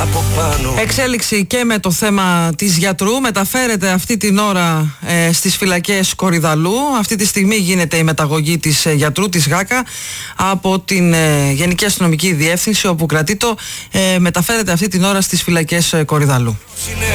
από πάνω. Εξέλιξη και με το θέμα της γιατρού. Μεταφέρεται αυτή την ώρα στις φυλακές Κορυδαλλού. Αυτή τη στιγμή γίνεται η μεταγωγή της γιατρού της ΓΑΚΑ από την Γενική Αστυνομική Διεύθυνση, όπου κρατείτο, μεταφέρεται αυτή την ώρα στις φυλακές Κορυδαλλού. Είναι